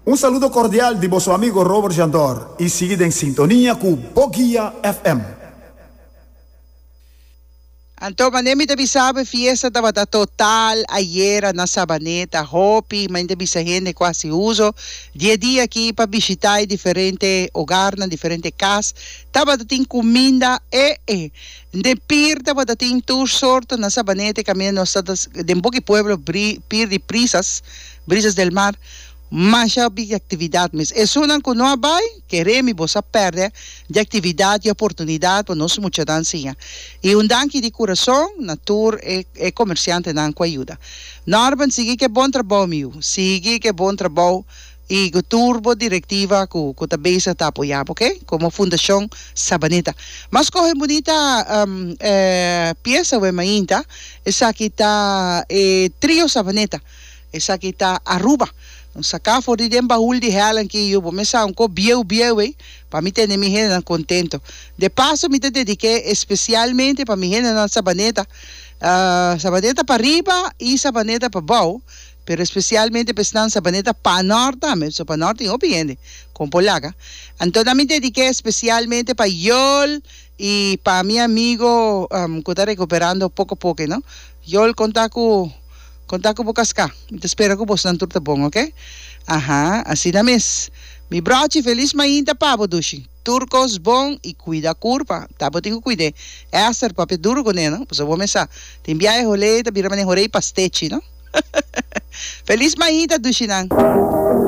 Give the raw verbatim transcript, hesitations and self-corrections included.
Un saludo cordial de vuestro amigo Robert Jandor y sigue en sintonía con Bogia F M. Então, manemi tabi sabe, fiesta tava tá total ayer na Sabaneta, hopi, mas tabi sa gente quase uso. Dia a dia aqui para visitar diferente lugar, na diferente casa. Tava tem comida e e. De pir tava tem tour sorte na Sabaneta, caminho nos de um pouco pueblo pir de brisas, brisas del mar. Mas já vi atividade, mas é só não que não vai, queremos você perder de atividade e oportunidade para nós muita dancinha. E um danke de coração, na tour e, e comerciante não com ajuda. Norban, siga que bom trabalho, meu. Siga que bom trabalho e o turbo diretiva que que a base está apoiando, ok? Como Fundação Sabaneta. Mas corre bonita um, é, peça o emainta, essa aqui está é, trio Sabaneta, essa aqui está Aruba. Saka for di dem bahul di halan ki yo bomesa ko bieu bieu eh para mí tener mi gente contento. De paso me te dediqué especialmente para mi gente na Sabaneta, uh, Sabaneta para arriba y Sabaneta para abajo, pero especialmente para Sabaneta para norte, me so para norte yo bien con polaca. Entonces me dediqué especialmente para Yol y para mi amigo um, que está recuperando poco a poco, ¿no? Yol conta con Contar com o Cascá. Te espero que você não tudo bom, ok? Aham, assim na mes. Mi broche feliz mainda pavo dushi. Turcos bom e cuida a curva. Tá bom, tenho que cuidar. Essa é papel duro com ele, não? Você vai começar. Tem viagem rolê, tá virando rolê pastechi, não? Feliz mainda dushi, não?